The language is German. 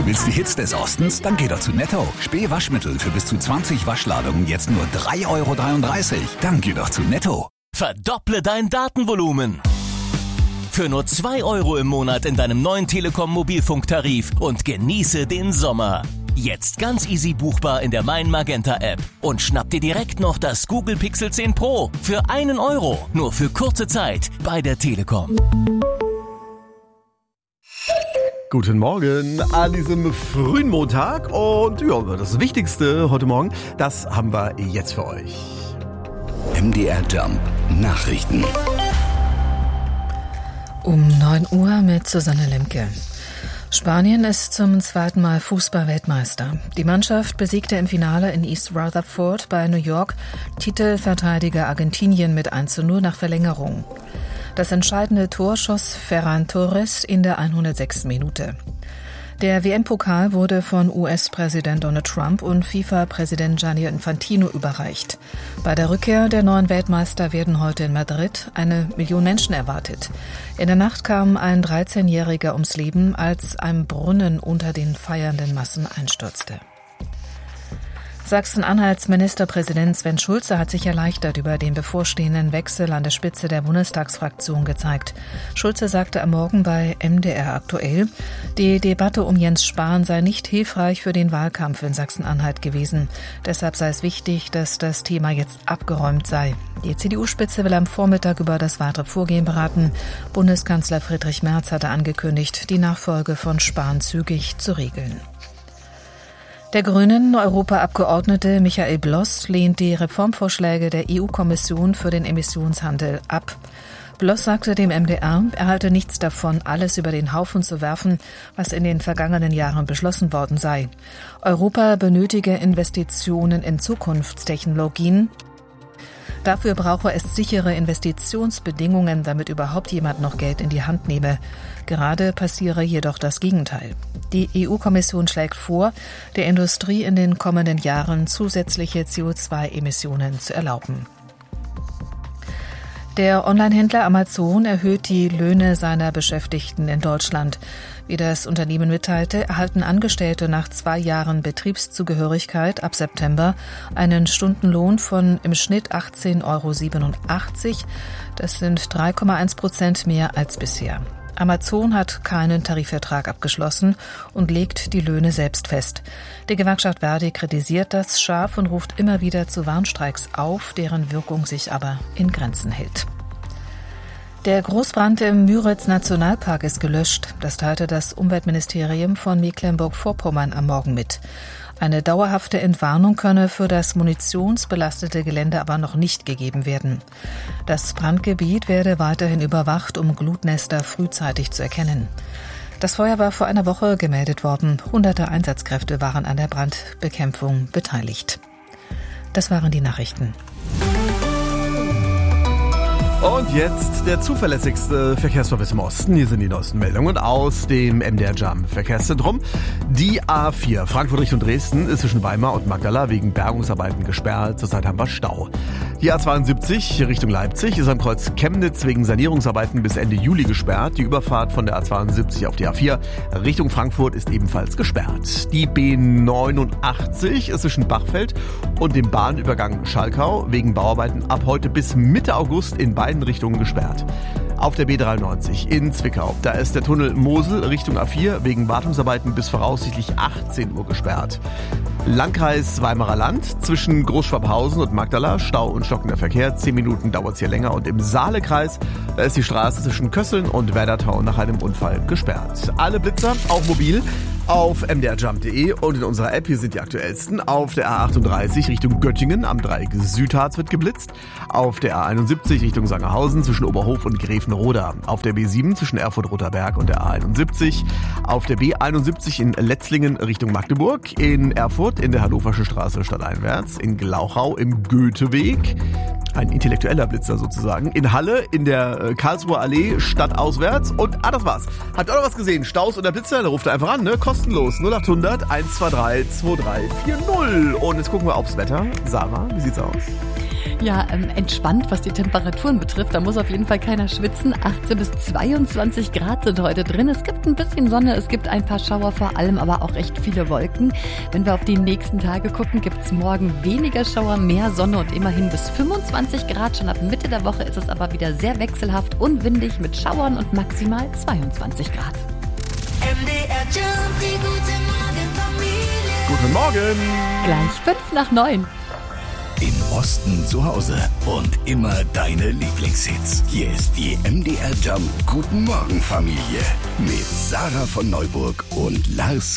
Du willst die Hits des Ostens? Dann geh doch zu Netto. Späh Waschmittel für bis zu 20 Waschladungen jetzt nur 3,33 €. Dann geh doch zu Netto. Verdopple dein Datenvolumen. Für nur 2 € im Monat in deinem neuen Telekom-Mobilfunktarif und genieße den Sommer. Jetzt ganz easy buchbar in der Mein Magenta App. Und schnapp dir direkt noch das Google Pixel 10 Pro für 1 €. Nur für kurze Zeit bei der Telekom. Guten Morgen an diesem frühen Montag und ja, das Wichtigste heute Morgen, das haben wir jetzt für euch. MDR Jump Nachrichten. Um 9 Uhr mit Susanne Lemke. Spanien ist zum zweiten Mal Fußball-Weltmeister. Die Mannschaft besiegte im Finale in East Rutherford bei New York Titelverteidiger Argentinien mit 1:0 nach Verlängerung. Das entscheidende Tor schoss Ferran Torres in der 106. Minute. Der WM-Pokal wurde von US-Präsident Donald Trump und FIFA-Präsident Gianni Infantino überreicht. Bei der Rückkehr der neuen Weltmeister werden heute in Madrid 1 Million Menschen erwartet. In der Nacht kam ein 13-Jähriger ums Leben, als ein Brunnen unter den feiernden Massen einstürzte. Sachsen-Anhalts Ministerpräsident Sven Schulze hat sich erleichtert über den bevorstehenden Wechsel an der Spitze der Bundestagsfraktion gezeigt. Schulze sagte am Morgen bei MDR aktuell, die Debatte um Jens Spahn sei nicht hilfreich für den Wahlkampf in Sachsen-Anhalt gewesen. Deshalb sei es wichtig, dass das Thema jetzt abgeräumt sei. Die CDU-Spitze will am Vormittag über das weitere Vorgehen beraten. Bundeskanzler Friedrich Merz hatte angekündigt, die Nachfolge von Spahn zügig zu regeln. Der Grünen Europaabgeordnete Michael Bloss lehnt die Reformvorschläge der EU-Kommission für den Emissionshandel ab. Bloss sagte dem MDR, er halte nichts davon, alles über den Haufen zu werfen, was in den vergangenen Jahren beschlossen worden sei. Europa benötige Investitionen in Zukunftstechnologien. Dafür brauche es sichere Investitionsbedingungen, damit überhaupt jemand noch Geld in die Hand nehme. Gerade passiere jedoch das Gegenteil. Die EU-Kommission schlägt vor, der Industrie in den kommenden Jahren zusätzliche CO2-Emissionen zu erlauben. Der Onlinehändler Amazon erhöht die Löhne seiner Beschäftigten in Deutschland. Wie das Unternehmen mitteilte, erhalten Angestellte nach 2 Jahren Betriebszugehörigkeit ab September einen Stundenlohn von im Schnitt 18,87 €. Das sind 3,1% mehr als bisher. Amazon hat keinen Tarifvertrag abgeschlossen und legt die Löhne selbst fest. Die Gewerkschaft Verdi kritisiert das scharf und ruft immer wieder zu Warnstreiks auf, deren Wirkung sich aber in Grenzen hält. Der Großbrand im Müritz-Nationalpark ist gelöscht. Das teilte das Umweltministerium von Mecklenburg-Vorpommern am Morgen mit. Eine dauerhafte Entwarnung könne für das munitionsbelastete Gelände aber noch nicht gegeben werden. Das Brandgebiet werde weiterhin überwacht, um Glutnester frühzeitig zu erkennen. Das Feuer war vor einer Woche gemeldet worden. Hunderte Einsatzkräfte waren an der Brandbekämpfung beteiligt. Das waren die Nachrichten. Und jetzt der zuverlässigste Verkehrsservice im Osten. Hier sind die neuesten Meldungen aus dem MDR Jump Verkehrszentrum. Die A4 Frankfurt Richtung Dresden ist zwischen Weimar und Magdala wegen Bergungsarbeiten gesperrt. Zurzeit haben wir Stau. Die A72 Richtung Leipzig ist am Kreuz Chemnitz wegen Sanierungsarbeiten bis Ende Juli gesperrt. Die Überfahrt von der A72 auf die A4 Richtung Frankfurt ist ebenfalls gesperrt. Die B89 ist zwischen Bachfeld und dem Bahnübergang Schalkau wegen Bauarbeiten ab heute bis Mitte August in beiden Richtungen gesperrt. Auf der B93 in Zwickau, da ist der Tunnel Mosel Richtung A4 wegen Wartungsarbeiten bis voraussichtlich 18 Uhr gesperrt. Landkreis Weimarer Land zwischen Großschwabhausen und Magdala, Stau und stockender Verkehr, 10 Minuten dauert es hier länger. Und im Saalekreis, da ist die Straße zwischen Kösseln und Werdertau nach einem Unfall gesperrt. Alle Blitzer, auch mobil, auf mdrjump.de und in unserer App, hier sind die aktuellsten. Auf der A38 Richtung Göttingen am Dreieck Südharz wird geblitzt. Auf der A71 Richtung Sangerhausen zwischen Oberhof und Gräfenroda. Auf der B7 zwischen Erfurt-Roterberg und der A71. Auf der B71 in Letzlingen Richtung Magdeburg. In Erfurt in der Hannoversche Straße stadteinwärts. In Glauchau im Goetheweg. Ein intellektueller Blitzer sozusagen. In Halle in der Karlsruher Allee stadtauswärts. Und das war's. Habt ihr auch noch was gesehen? Staus oder Blitzer? Da ruft ihr einfach an, ne? Kostenlos. 0800 123 2340. Und jetzt gucken wir aufs Wetter. Sarah, wie sieht's aus? Ja, entspannt, was die Temperaturen betrifft. Da muss auf jeden Fall keiner schwitzen. 18 bis 22 Grad sind heute drin. Es gibt ein bisschen Sonne, es gibt ein paar Schauer vor allem, aber auch recht viele Wolken. Wenn wir auf die nächsten Tage gucken, gibt es morgen weniger Schauer, mehr Sonne und immerhin bis 25 Grad. Schon ab Mitte der Woche ist es aber wieder sehr wechselhaft und windig mit Schauern und maximal 22 Grad. MDR Jump, die gute Morgenfamilie. Guten Morgen. Gleich 5:09. Im Osten zu Hause und immer deine Lieblingshits. Hier ist die MDR Jump Guten Morgen Familie mit Sarah von Neuburg und Lars